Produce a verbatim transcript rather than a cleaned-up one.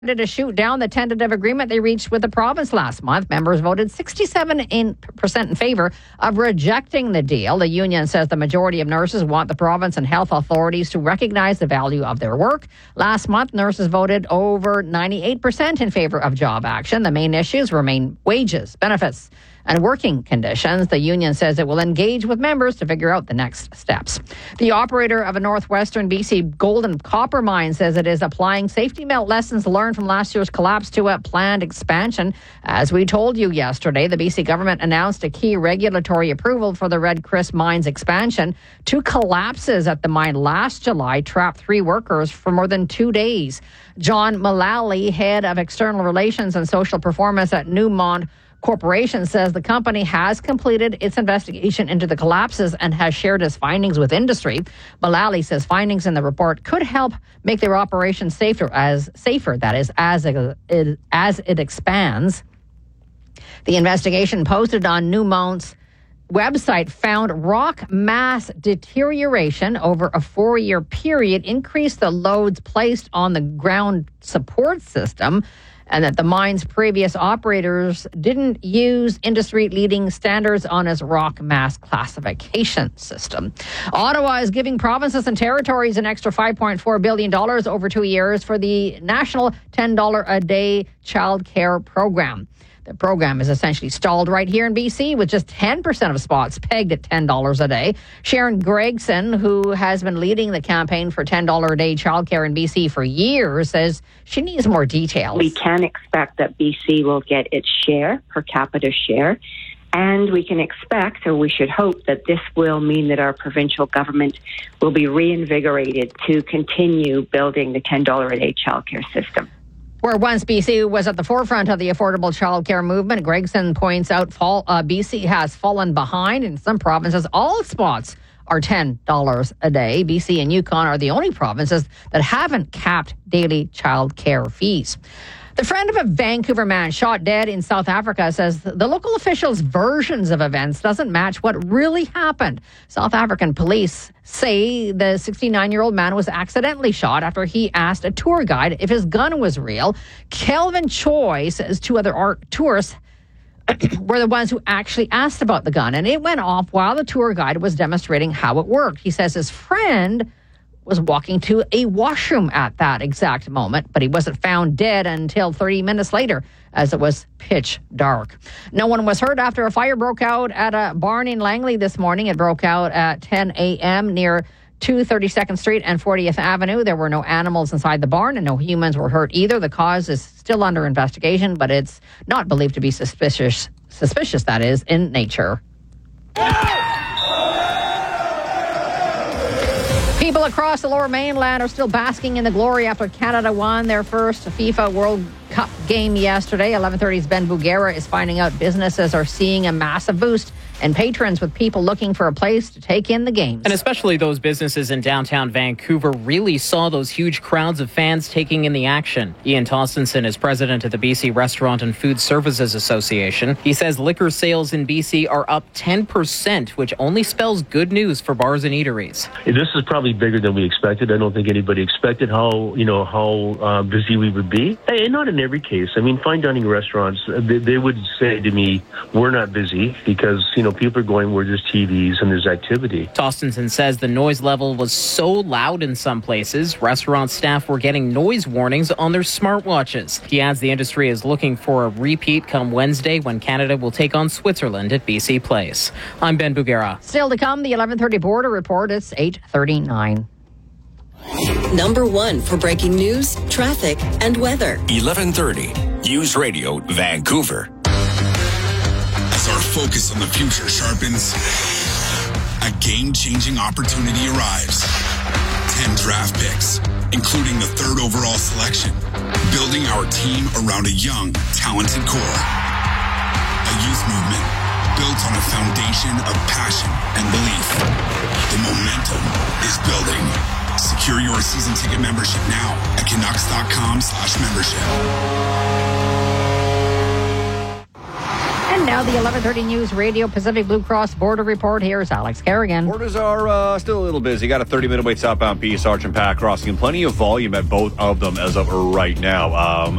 to shoot down the tentative agreement they reached with the province last month. Members voted sixty-seven percent in favor of rejecting the deal. The union says the majority of nurses want the province and health authorities to recognize the value of their work. Last month, nurses voted over ninety-eight percent in favor of job action. The main issues remain wages, benefits, and working conditions. The union says it will engage with members to figure out the next steps. The operator of a northwestern B C gold and copper mine says it is applying safety belt lessons learned from last year's collapse to a planned expansion. As we told you yesterday, the B C government announced a key regulatory approval for the Red Chris mine's expansion. Two collapses at the mine last July trapped three workers for more than two days. John Mullally, head of external relations and social performance at Newmont Corporation, says the company has completed its investigation into the collapses and has shared its findings with industry. Mullally says findings in the report could help make their operation safer, as safer that is, as it, it, as it expands. The investigation posted on Newmont's website found rock mass deterioration over a four-year period increased the loads placed on the ground support system, and that the mine's previous operators didn't use industry-leading standards on its rock mass classification system. Ottawa is giving provinces and territories an extra five point four billion dollars over two years for the national ten dollars a day child care program. The program is essentially stalled right here in B C with just ten percent of spots pegged at ten dollars a day. Sharon Gregson, who has been leading the campaign for ten dollars a day childcare in B C for years, says she needs more details. We can expect that B C will get its share, per capita share, and we can expect, or we should hope, that this will mean that our provincial government will be reinvigorated to continue building the ten dollars a day childcare system. Where once B C was at the forefront of the affordable childcare movement, Gregson points out fall, uh, B C has fallen behind. In some provinces, all spots are ten dollars a day. B C and Yukon are the only provinces that haven't capped daily childcare fees. The friend of a Vancouver man shot dead in South Africa says the local officials' versions of events doesn't match what really happened. South African police say the sixty-nine-year-old man was accidentally shot after he asked a tour guide if his gun was real. Kelvin Choi says two other art tourists were the ones who actually asked about the gun, and it went off while the tour guide was demonstrating how it worked. He says his friend was walking to a washroom at that exact moment, but he wasn't found dead until thirty minutes later, as it was pitch dark. No one was hurt after a fire broke out at a barn in Langley this morning. It broke out at ten a.m. near two thirty-second Street and fortieth Avenue. There were no animals inside the barn and no humans were hurt either. The cause is still under investigation, but it's not believed to be suspicious, suspicious that is, in nature. People across the Lower Mainland are still basking in the glory after Canada won their first FIFA World Cup game yesterday. eleven thirty's Ben Bugera is finding out businesses are seeing a massive boost and patrons with people looking for a place to take in the games. And especially those businesses in downtown Vancouver really saw those huge crowds of fans taking in the action. Ian Tostenson is president of the B C Restaurant and Food Services Association. He says liquor sales in B C are up ten percent, which only spells good news for bars and eateries. This is probably bigger than we expected. I don't think anybody expected how, you know, how uh, busy we would be. And not in every case. I mean, fine dining restaurants, they, they would say to me, we're not busy because, you know, people are going where there's T Vs and there's activity. Tostenson says the noise level was so loud in some places, restaurant staff were getting noise warnings on their smartwatches. He adds the industry is looking for a repeat come Wednesday when Canada will take on Switzerland at B C Place. I'm Ben Bugera. Still to come, the eleven thirty Border Report. It's eight thirty-nine. Number one for breaking news, traffic, and weather. eleven thirty News Radio, Vancouver. As our focus on the future sharpens, a game-changing opportunity arrives. Ten draft picks, including the third overall selection. Building our team around a young, talented core. A youth movement built on a foundation of passion and belief. The momentum is building. Secure your season ticket membership now at Canucks.com slash membership. And And now the eleven thirty News Radio Pacific Blue Cross Border Report. Here's Alex Kerrigan. Borders are uh, still a little busy. Got a thirty-minute wait southbound P. Sargent Pack crossing and plenty of volume at both of them as of right now. Um,